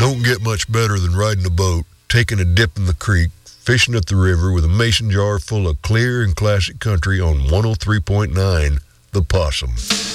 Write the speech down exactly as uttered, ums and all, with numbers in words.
Don't get much better than riding a boat, taking a dip in the creek, fishing at the river with a mason jar full of clear and classic country on one oh three point nine The Possum.